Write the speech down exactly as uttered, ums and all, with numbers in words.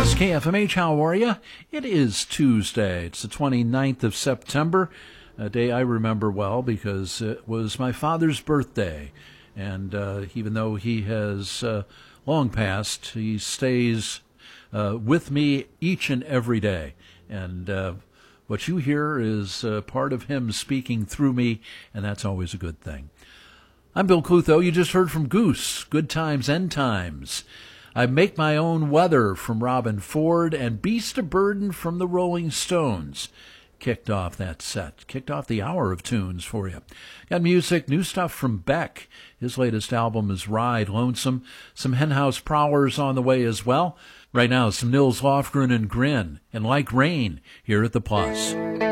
Yes, K F M H, how are you? It is Tuesday. It's the twenty-ninth of September, a day I remember well because it was my father's birthday. And uh, even though he has uh, long passed, he stays uh, with me each and every day. And uh, what you hear is uh, part of him speaking through me, and that's always a good thing. I'm Bill Clutho. You just heard from Goose, Good Times, End Times. I Make My Own Weather from Robben Ford, and Beast of Burden from the Rolling Stones. Kicked off that set, kicked off the hour of tunes for you. Got music, new stuff from Beck. His latest album is Ride Lonesome. Some Henhouse Prowlers on the way as well. Right now, some Nils Lofgren and Grin, and Like Rain here at the Plus.